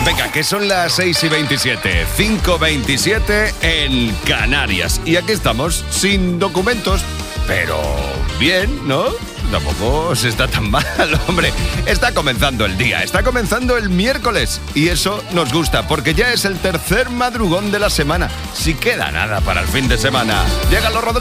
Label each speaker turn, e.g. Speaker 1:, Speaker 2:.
Speaker 1: Venga, que son las 6:27, 5:27 en Canarias. Y aquí estamos, sin documentos, pero bien, ¿no? Tampoco se está tan mal, hombre. Está comenzando el día, está comenzando el miércoles. Y eso nos gusta, porque ya es el tercer madrugón de la semana. Si queda nada para el fin de semana. Llegan los Rodríguez.